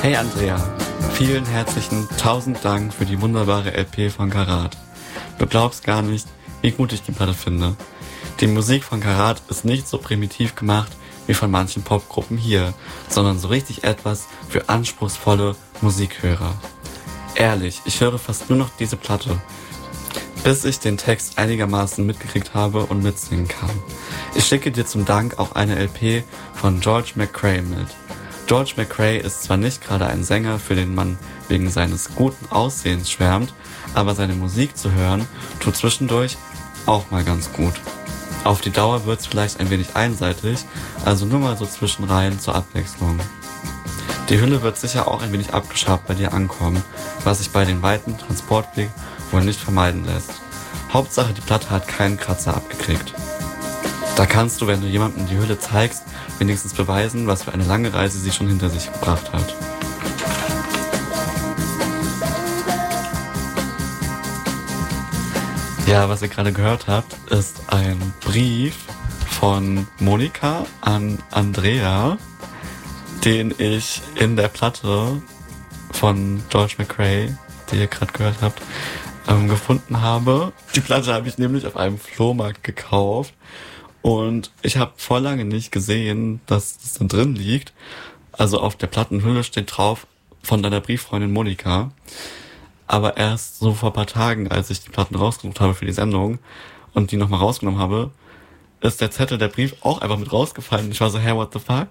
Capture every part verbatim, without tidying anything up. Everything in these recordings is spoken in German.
Hey Andrea, vielen herzlichen tausend Dank für die wunderbare L P von Karat. Du glaubst gar nicht, wie gut ich die Platte finde. Die Musik von Karat ist nicht so primitiv gemacht wie von manchen Popgruppen hier, sondern so richtig etwas für anspruchsvolle Musikhörer. Ehrlich, ich höre fast nur noch diese Platte, bis ich den Text einigermaßen mitgekriegt habe und mitsingen kann. Ich schicke dir zum Dank auch eine L P von George McCrae mit. George McCrae ist zwar nicht gerade ein Sänger, für den man wegen seines guten Aussehens schwärmt, aber seine Musik zu hören tut zwischendurch auch mal ganz gut. Auf die Dauer wird's vielleicht ein wenig einseitig, also nur mal so zwischenrein zur Abwechslung. Die Hülle wird sicher auch ein wenig abgeschabt bei dir ankommen, was sich bei dem weiten Transportweg wohl nicht vermeiden lässt. Hauptsache, die Platte hat keinen Kratzer abgekriegt. Da kannst du, wenn du jemandem die Hülle zeigst, wenigstens beweisen, was für eine lange Reise sie schon hinter sich gebracht hat. Ja, was ihr gerade gehört habt, ist ein Brief von Monika an Andrea, den ich in der Platte von George McCrae, die ihr gerade gehört habt, ähm, gefunden habe. Die Platte habe ich nämlich auf einem Flohmarkt gekauft und ich habe vor lange nicht gesehen, dass das da drin liegt. Also auf der Plattenhülle steht drauf von deiner Brieffreundin Monika. Aber erst so vor ein paar Tagen, als ich die Platten rausgesucht habe für die Sendung und die nochmal rausgenommen habe, ist der Zettel, der Brief auch einfach mit rausgefallen. Ich war so, hey, what the fuck?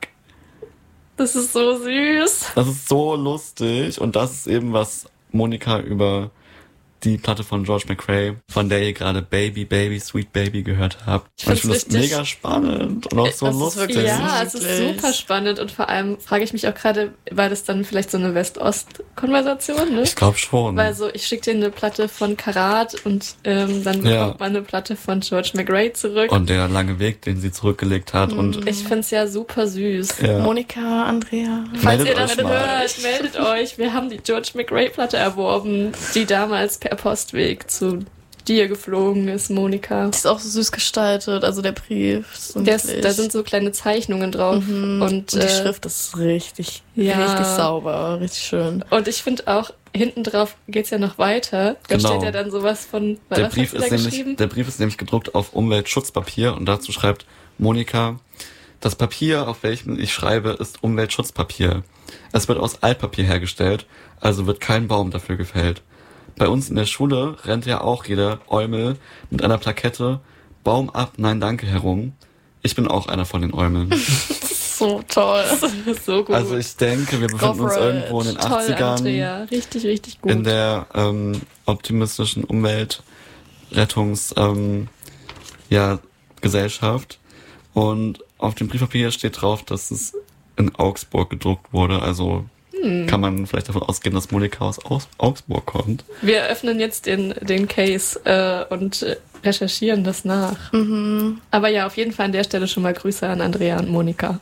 Das ist so süß. Das ist so lustig und das ist eben, was Monika über die Platte von George McCrae, von der ihr gerade Baby, Baby, Sweet Baby gehört habt. Ich, und ich finde das mega spannend und auch so das lustig. Ist wirklich, ja, es ist super spannend und vor allem frage ich mich auch gerade, war das dann vielleicht so eine West-Ost-Konversation, ne? Ich glaube schon. Weil so, ich schicke dir eine Platte von Karat und ähm, dann Ja. bekommt man eine Platte von George McCrae zurück. Und der lange Weg, den sie zurückgelegt hat. Mhm. Und ich find's ja super süß. ja. Monika, Andrea. Falls Meldet ihr das euch mal. hört, meldet euch. Wir haben die George McCrae-Platte erworben, die damals per Postweg zu dir geflogen ist, Monika. Die ist auch so süß gestaltet, also der Brief. Ist Der ist, da sind so kleine Zeichnungen drauf. mhm. Und, und die äh, Schrift ist richtig, ja. richtig sauber, richtig schön. Und ich finde auch, hinten drauf geht's ja noch weiter. Da Genau. steht ja dann sowas von, was Der hast Brief, du da ist nämlich, geschrieben? der Brief ist nämlich gedruckt auf Umweltschutzpapier und dazu schreibt Monika, das Papier, auf welchem ich schreibe, ist Umweltschutzpapier. Es wird aus Altpapier hergestellt, also wird kein Baum dafür gefällt. Bei uns in der Schule rennt ja auch jeder Eumel mit einer Plakette Baum ab, nein danke herum. Ich bin auch einer von den Eumeln. So toll. So gut. Also ich denke, wir befinden uns for it. irgendwo in den Toll, achtzigern. Andrea. Richtig, richtig gut. In der ähm, optimistischen Umweltrettungs ähm, ja, Gesellschaft. Und auf dem Briefpapier steht drauf, dass es in Augsburg gedruckt wurde. Also hm. kann man vielleicht davon ausgehen, dass Monika aus Aus- Augsburg kommt. Wir öffnen jetzt den, den Case äh, und äh, recherchieren das nach. Mhm. Aber ja, auf jeden Fall an der Stelle schon mal Grüße an Andrea und Monika.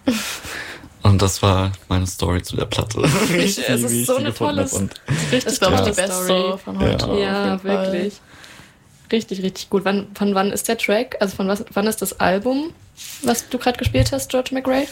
Und das war meine Story zu der Platte. Ich, es Wie ist ich so sie eine gefunden tolle, hab und richtig Das ist, glaube ich, tolle die beste Story. von heute. Ja. auf Ja, jeden Fall. wirklich. Richtig, richtig gut. Wann, von wann ist der Track? Also von was, wann ist das Album, was du gerade gespielt hast, George McCrae?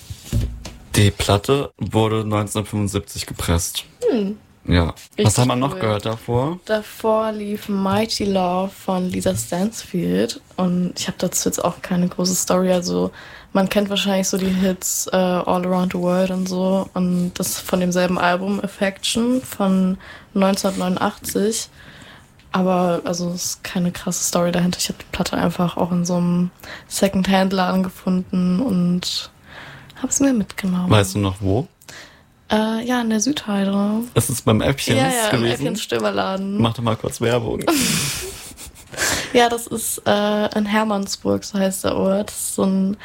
Die Platte wurde neunzehnhundertfünfundsiebzig gepresst. Hm. Ja. Richtig Was haben wir noch cool. gehört davor? Davor lief Mighty Love von Lisa Stansfield und ich habe dazu jetzt auch keine große Story. Also man kennt wahrscheinlich so die Hits äh, All Around the World und so und das von demselben Album Affection von neunzehnhundertneunundachtzig. Aber also es ist keine krasse Story dahinter. Ich habe die Platte einfach auch in so einem Second-Hand-Laden gefunden und habe es mir mitgenommen. Weißt du noch wo? Äh, ja, in der Südheide. Es ist beim Äffchens Ja, ja, im gewesen. Äffchens Stöberladen. Mach doch mal kurz Werbung. Ja, das ist äh, in Hermannsburg, so heißt der Ort. Das ist so ein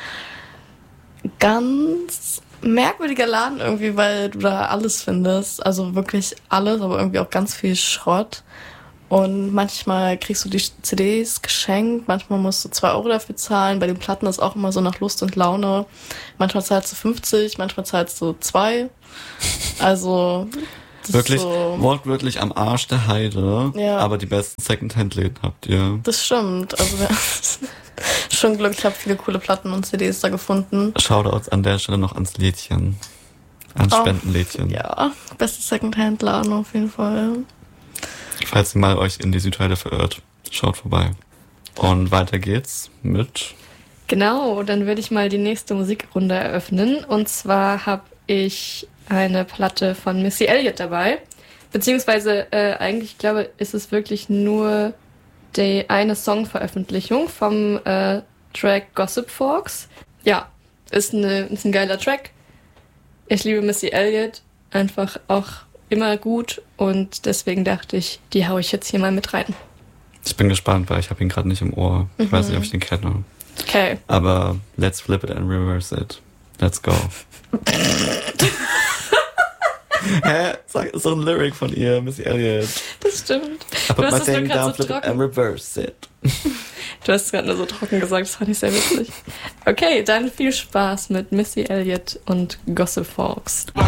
ganz merkwürdiger Laden irgendwie, weil du da alles findest. Also wirklich alles, aber irgendwie auch ganz viel Schrott. Und manchmal kriegst du die C Ds geschenkt, manchmal musst du zwei Euro dafür zahlen. Bei den Platten ist auch immer so nach Lust und Laune. Manchmal zahlst du fünfzig, manchmal zahlst du zwei. Also das Wirklich, ist so, wortwörtlich am Arsch der Heide, Ja. aber die besten Secondhand-Läden habt ihr. das stimmt. Also wir schon Glück, ich habe viele coole Platten und C Ds da gefunden. Shoutouts an der Stelle noch ans Lädchen. An Spendenlädchen. Ja, beste Secondhand-Laden auf jeden Fall. Falls ihr mal euch in die Südheide verirrt, schaut vorbei. Und weiter geht's mit... Genau, dann würde ich mal die nächste Musikrunde eröffnen. Und zwar habe ich eine Platte von Missy Elliott dabei. Beziehungsweise äh, eigentlich, glaube ich, ist es wirklich nur die eine Songveröffentlichung vom äh, Track Gossip Forks. Ja, ist, eine, ist ein geiler Track. Ich liebe Missy Elliott, einfach auch immer gut. Und deswegen dachte ich, die hau ich jetzt hier mal mit rein. Ich bin gespannt, weil ich habe ihn gerade nicht im Ohr. Ich mhm. weiß nicht, ob ich den kenne. Okay. Aber let's flip it and reverse it. Let's go. Hä? Sag, ist doch ein Lyric von ihr, Missy Elliott. Das stimmt. I put my thing down, flip it and reverse it. Du hast es gerade nur so trocken gesagt, das fand ich sehr witzig. Okay, dann viel Spaß mit Missy Elliott und Gossip Forks. Why